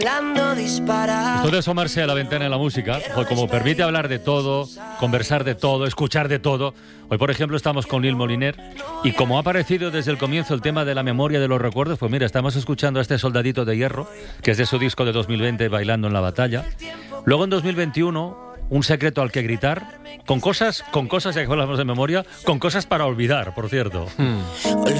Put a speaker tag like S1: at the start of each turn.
S1: Esto de asomarse a la ventana de la música, pues como permite hablar de todo, conversar de todo, escuchar de todo. Hoy, por ejemplo, estamos con Neil Moliner y como ha aparecido desde el comienzo el tema de la memoria de los recuerdos, pues mira, estamos escuchando a este Soldadito de Hierro, que es de su disco de 2020, Bailando en la Batalla. Luego en 2021, Un secreto al que gritar, con cosas, ya que hablamos de memoria, con cosas para olvidar, por cierto.